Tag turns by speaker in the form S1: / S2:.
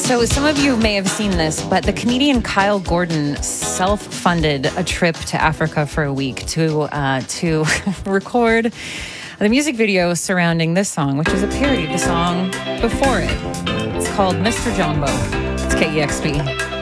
S1: So some of you may have seen this, but the comedian Kyle Gordon self-funded a trip to Africa for a week to record the music video surrounding this song, which is a parody of the song before it. It's called Mr. Jumbo. It's KEXP.